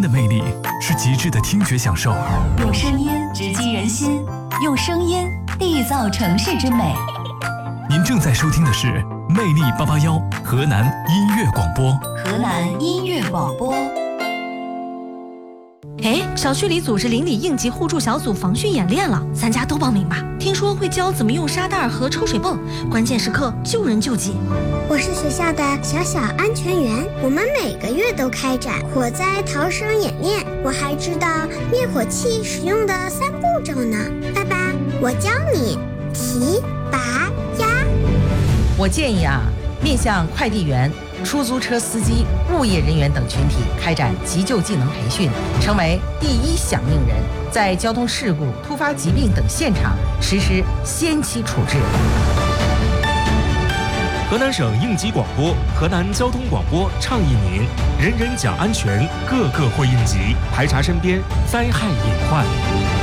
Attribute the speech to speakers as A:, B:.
A: 的魅力是极致的听觉享受，
B: 用声音直击人心，用声音缔造城市之美。
A: 您正在收听的是魅力881河南音乐广播。
B: 河南音乐广播。
C: 哎，小区里组织邻里应急互助小组防汛演练了，咱家都报名吧。听说会教怎么用沙袋和抽水泵，关键时刻救人救己。
D: 我是学校的小安全员，我们每个月都开展火灾逃生演练，我还知道灭火器使用的3步骤呢。爸爸，我教你提、拔、压。
E: 我建议面向快递员、出租车司机、物业人员等群体开展急救技能培训，成为第一响应人，在交通事故、突发疾病等现场实施先期处置。
F: 河南省应急广播、河南交通广播倡议您：人人讲安全，个个会应急，排查身边灾害隐患。